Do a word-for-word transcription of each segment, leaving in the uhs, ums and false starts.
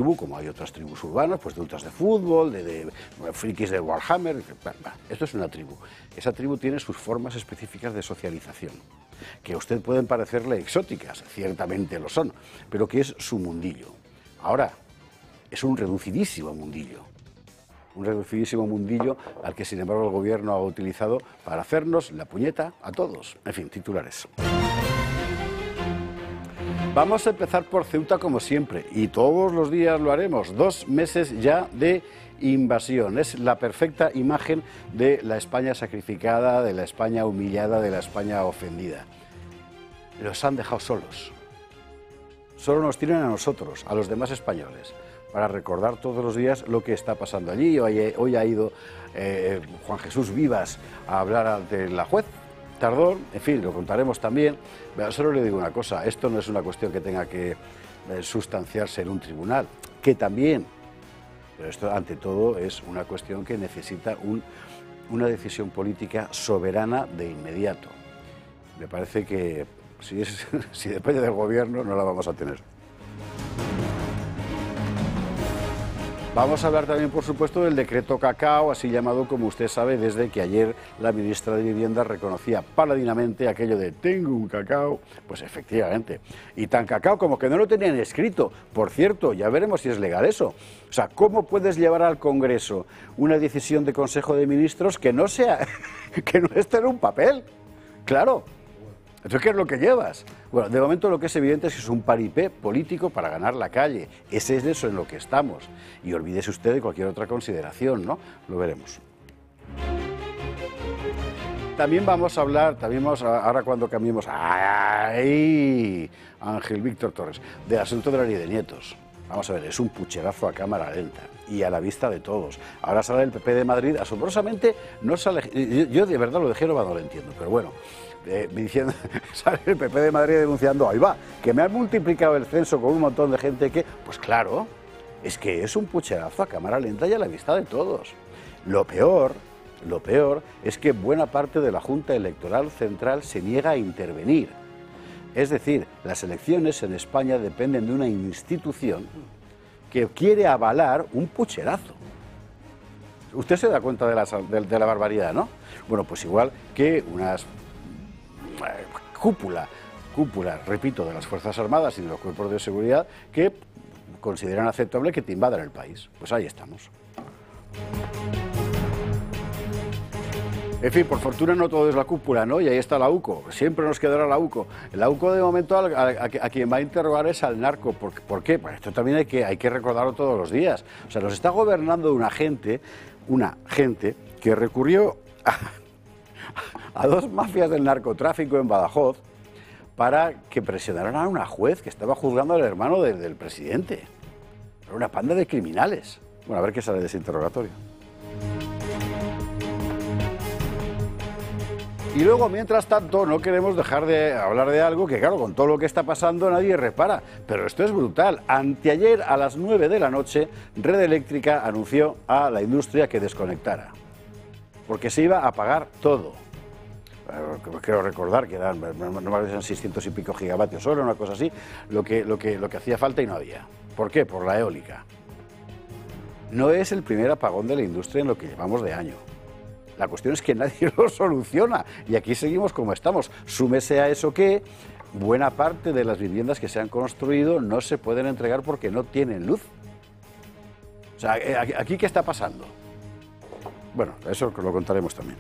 tribu, como hay otras tribus urbanas, pues de ultras de fútbol, de, de, de frikis de Warhammer. Esto es una tribu. Esa tribu tiene sus formas específicas de socialización, que a usted pueden parecerle exóticas, ciertamente lo son, pero que es su mundillo. Ahora, es un reducidísimo mundillo. Un reducidísimo mundillo al que, sin embargo, el gobierno ha utilizado para hacernos la puñeta a todos. En fin, titulares. Vamos a empezar por Ceuta como siempre, y todos los días lo haremos. Dos meses ya de invasión. Es la perfecta imagen de la España sacrificada, de la España humillada, de la España ofendida. Los han dejado solos. Solo nos tienen a nosotros, a los demás españoles, para recordar todos los días lo que está pasando allí. Hoy, hoy ha ido eh, Juan Jesús Vivas a hablar ante la juez Tardón, en fin, lo contaremos también. Pero solo le digo una cosa, esto no es una cuestión que tenga que eh, sustanciarse en un tribunal, que también, pero esto ante todo es una cuestión que necesita un, una decisión política soberana de inmediato. Me parece que si, es, si depende del gobierno no la vamos a tener. Vamos a hablar también, por supuesto, del decreto cacao, así llamado, como usted sabe, desde que ayer la ministra de Vivienda reconocía paladinamente aquello de tengo un cacao. Pues efectivamente, y tan cacao como que no lo tenían escrito. Por cierto, ya veremos si es legal eso. O sea, ¿cómo puedes llevar al Congreso una decisión de Consejo de Ministros que no sea, que no esté en un papel? Claro. Entonces, ¿qué es lo que llevas? Bueno, de momento lo que es evidente es que es un paripé político para ganar la calle. Ese es eso en lo que estamos. Y olvídese usted de cualquier otra consideración, ¿no? Lo veremos. También vamos a hablar, también vamos a, ahora cuando cambiemos, ¡ay! Ángel Víctor Torres, del asunto de la ley de nietos. Vamos a ver, es un pucherazo a cámara lenta y a la vista de todos. Ahora sale el P P de Madrid, asombrosamente no sale. Yo, yo de verdad lo de Génova no lo entiendo, pero bueno. Eh, diciendo, sale el P P de Madrid denunciando, ahí va, que me han multiplicado el censo con un montón de gente que, pues claro, es que es un pucherazo a cámara lenta y a la vista de todos. Lo peor, lo peor es que buena parte de la Junta Electoral Central se niega a intervenir. Es decir, las elecciones en España dependen de una institución que quiere avalar un pucherazo. Usted se da cuenta de la, de, de la barbaridad, ¿no? Bueno, pues igual que unas cúpula, cúpula, repito, de las Fuerzas Armadas y de los cuerpos de seguridad que consideran aceptable que te invadan el país. Pues ahí estamos. En fin, por fortuna no todo es la cúpula, ¿no? Y ahí está la UCO, siempre nos quedará la UCO. La UCO de momento a, a, a, a quien va a interrogar es al narco. ¿Por, ¿por qué? Pues esto también hay que, hay que recordarlo todos los días. O sea, nos está gobernando una gente, una gente que recurrió a, a dos mafias del narcotráfico en Badajoz para que presionaran a una juez que estaba juzgando al hermano de, del presidente. Era una panda de criminales. Bueno, a ver qué sale de ese interrogatorio. Y luego, mientras tanto, no queremos dejar de hablar de algo que, claro, con todo lo que está pasando nadie repara. Pero esto es brutal. Anteayer, a las nueve de la noche, Red Eléctrica anunció a la industria que desconectara. Porque se iba a apagar todo. Quiero recordar que eran, no me eran seiscientos y pico gigavatios hora, una cosa así, lo que, lo, que, lo que hacía falta y no había. ¿Por qué? Por la eólica. No es el primer apagón de la industria en lo que llevamos de año. La cuestión es que nadie lo soluciona y aquí seguimos como estamos. Súmese a eso que buena parte de las viviendas que se han construido no se pueden entregar porque no tienen luz. O sea, ¿aquí qué está pasando? Bueno, eso lo contaremos también.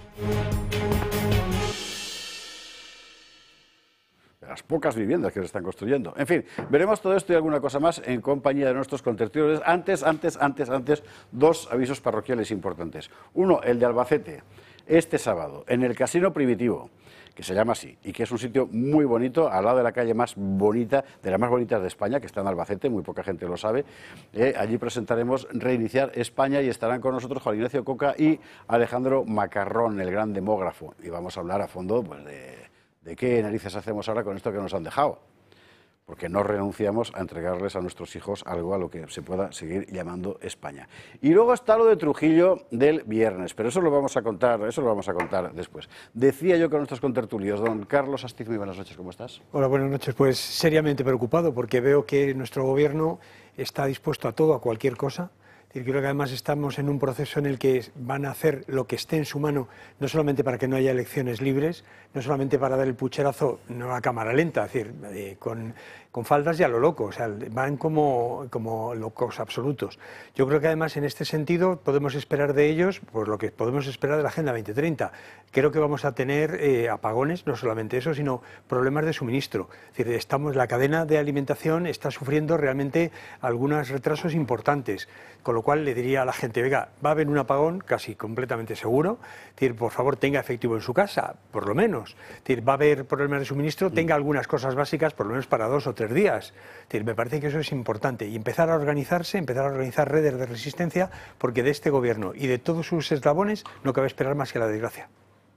De las pocas viviendas que se están construyendo. En fin, veremos todo esto y alguna cosa más en compañía de nuestros contertulios. Antes, antes, antes, antes, dos avisos parroquiales importantes. Uno, el de Albacete, este sábado, en el Casino Primitivo, que se llama así, y que es un sitio muy bonito, al lado de la calle más bonita, de las más bonitas de España, que está en Albacete, muy poca gente lo sabe. Eh, allí presentaremos Reiniciar España y estarán con nosotros Juan Ignacio Coca y Alejandro Macarrón, el gran demógrafo. Y vamos a hablar a fondo pues, de... ¿De qué narices hacemos ahora con esto que nos han dejado? Porque no renunciamos a entregarles a nuestros hijos algo a lo que se pueda seguir llamando España. Y luego está lo de Trujillo del viernes, pero eso lo vamos a contar, eso lo vamos a contar después. Decía yo con nuestros contertulios, don Carlos Astiz, muy buenas noches, ¿cómo estás? Hola, buenas noches. Pues seriamente preocupado porque veo que nuestro gobierno está dispuesto a todo, a cualquier cosa. Yo creo que además estamos en un proceso en el que van a hacer lo que esté en su mano, no solamente para que no haya elecciones libres, no solamente para dar el pucherazo no a cámara lenta, es decir, eh, con, con faldas y a lo loco, o sea, van como, como locos absolutos. Yo creo que además en este sentido podemos esperar de ellos pues, lo que podemos esperar de la Agenda veinte treinta. Creo que vamos a tener eh, apagones, no solamente eso, sino problemas de suministro. Es decir, estamos, la cadena de alimentación está sufriendo realmente algunos retrasos importantes, con lo cual le diría a la gente, venga, va a haber un apagón casi completamente seguro, es decir, por favor tenga efectivo en su casa, por lo menos, es decir, va a haber problemas de suministro, tenga algunas cosas básicas por lo menos para dos o tres días, es decir, me parece que eso es importante y empezar a organizarse, empezar a organizar redes de resistencia, porque de este gobierno y de todos sus eslabones no cabe esperar más que la desgracia.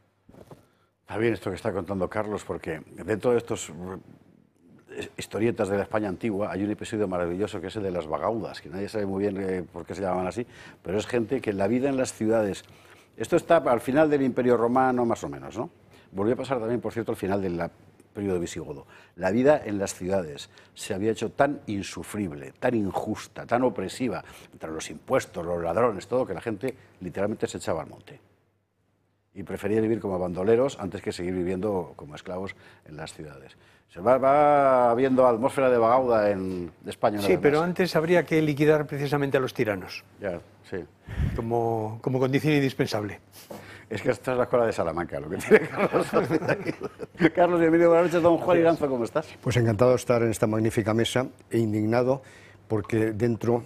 Está bien esto que está contando Carlos, porque dentro de estos historietas de la España antigua hay un episodio maravilloso que es el de las vagaudas, que nadie sabe muy bien eh, por qué se llamaban así, pero es gente que la vida en las ciudades, esto está al final del Imperio Romano más o menos, ¿no? Volvió a pasar también, por cierto, al final del periodo visigodo. La vida en las ciudades se había hecho tan insufrible, tan injusta, tan opresiva, entre los impuestos, los ladrones, todo, que la gente literalmente se echaba al monte. Y prefería vivir como bandoleros antes que seguir viviendo como esclavos en las ciudades. Se va, va habiendo atmósfera de vagauda en España. Sí, pero antes habría que liquidar precisamente a los tiranos. Ya, sí. Como, como condición indispensable. Es que esta es la escuela de Salamanca, lo que tiene Carlos. Carlos, bienvenido, buenas noches, don Juan Iranzo, ¿cómo estás? Pues encantado de estar en esta magnífica mesa e indignado porque dentro,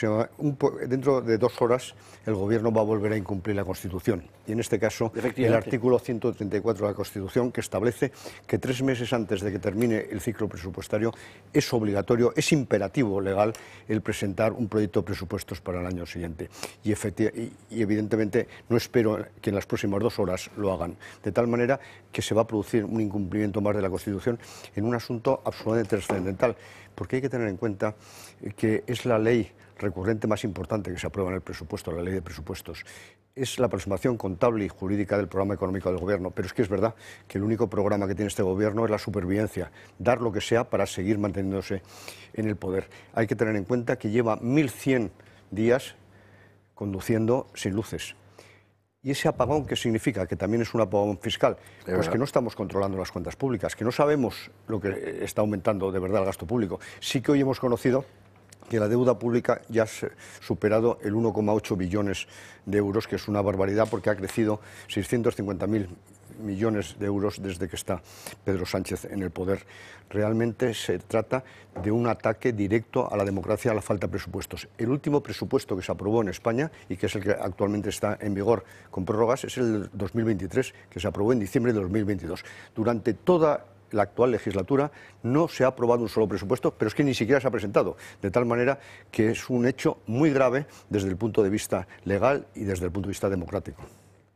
un po dentro de dos horas el Gobierno va a volver a incumplir la Constitución. Y en este caso, el artículo ciento treinta y cuatro de la Constitución, que establece que tres meses antes de que termine el ciclo presupuestario es obligatorio, es imperativo legal el presentar un proyecto de presupuestos para el año siguiente. Y, y, y evidentemente no espero que en las próximas dos horas lo hagan. De tal manera que se va a producir un incumplimiento más de la Constitución en un asunto absolutamente trascendental. Porque hay que tener en cuenta que es la ley recurrente más importante que se aprueba en el presupuesto, la ley de presupuestos. Es la aproximación contable y jurídica del programa económico del Gobierno, pero es que es verdad que el único programa que tiene este Gobierno es la supervivencia, dar lo que sea para seguir manteniéndose en el poder. Hay que tener en cuenta que lleva mil cien días conduciendo sin luces. ¿Y ese apagón qué significa? Que también es un apagón fiscal. Pues que no estamos controlando las cuentas públicas, que no sabemos lo que está aumentando de verdad el gasto público. Sí que hoy hemos conocido que la deuda pública ya ha superado el uno coma ocho billones de euros, que es una barbaridad porque ha crecido seiscientos cincuenta mil millones de euros desde que está Pedro Sánchez en el poder. Realmente se trata de un ataque directo a la democracia, a la falta de presupuestos. El último presupuesto que se aprobó en España y que es el que actualmente está en vigor con prórrogas es el dos mil veintitrés, que se aprobó en diciembre de dos mil veintidós. Durante toda la actual legislatura no se ha aprobado un solo presupuesto, pero es que ni siquiera se ha presentado, de tal manera que es un hecho muy grave desde el punto de vista legal y desde el punto de vista democrático.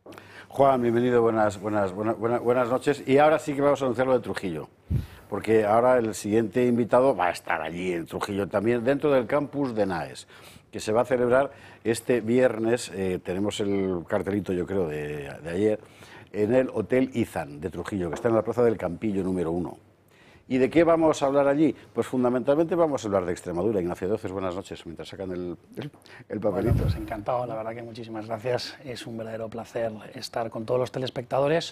Juan, bienvenido, buenas, buenas, buenas, buenas noches. Y ahora sí que vamos a anunciar lo de Trujillo, porque ahora el siguiente invitado va a estar allí en Trujillo también, dentro del campus de Naes, que se va a celebrar este viernes, eh, tenemos el cartelito yo creo de, de ayer, en el Hotel Izan de Trujillo, que está en la plaza del Campillo número uno. ¿Y de qué vamos a hablar allí? Pues fundamentalmente vamos a hablar de Extremadura. Ignacio Doces, buenas noches, mientras sacan el, el, el papelito. Bueno, pues encantado, la verdad que muchísimas gracias. Es un verdadero placer estar con todos los telespectadores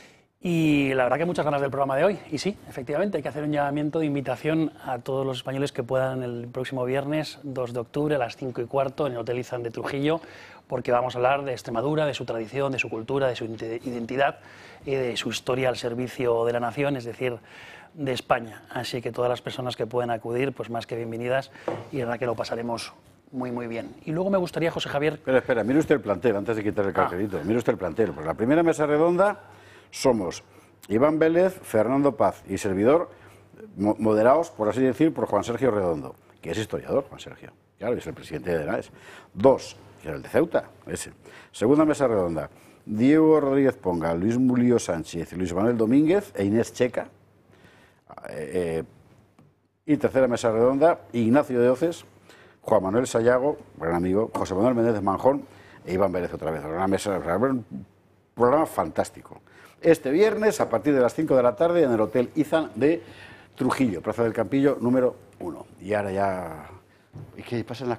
y la verdad que muchas ganas del programa de hoy. Y sí, efectivamente, hay que hacer un llamamiento de invitación a todos los españoles que puedan el próximo viernes, dos de octubre, a las cinco y cuarto, en el Hotel Izan de Trujillo, porque vamos a hablar de Extremadura, de su tradición, de su cultura, de su identidad y de su historia al servicio de la nación, es decir, de España. Así que todas las personas que puedan acudir, pues más que bienvenidas, y la verdad que lo pasaremos muy, muy bien. Y luego me gustaría, José Javier... Espera, espera, mire usted el plantel, antes de quitar el cartelito. Ah. Mire usted el plantel. Pues la primera mesa redonda somos Iván Vélez, Fernando Paz y servidor, moderados, por así decir, por Juan Sergio Redondo, que es historiador, Juan Sergio. Claro, es el presidente de Naes. Dos, que era el de Ceuta, ese. Segunda mesa redonda, Diego Rodríguez Ponga, Luis Mulío Sánchez, Luis Manuel Domínguez e Inés Checa. Eh, y tercera mesa redonda, Ignacio de Oces, Juan Manuel Sayago, gran amigo, José Manuel Méndez Manjón e Iván Vélez otra vez. Una mesa, un programa fantástico. Este viernes a partir de las cinco de la tarde en el Hotel Izan de Trujillo, Plaza del Campillo número uno. Y ahora ya y que pasen las